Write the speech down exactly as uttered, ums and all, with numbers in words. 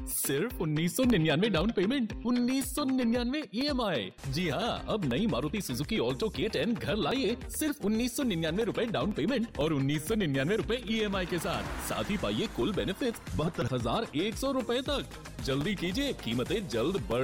सिर्फ उन्नीस सौ निन्यानवे डाउन पेमेंट, उन्नीस सौ निन्यानवे ई एम आई। जी हाँ, अब नई मारुति सुजुकी ऑल्टो के टेन घर लाइए सिर्फ उन्नीस सौ निन्यानवे रूपए डाउन पेमेंट और उन्नीस सौ निन्यानवे रूपए ई एम आई के साथ। साथ ही पाइए कुल बेनिफिट बहत्तर हजार एक सौ रूपए तक। जल्दी कीजिए, कीमतें जल्द बढ़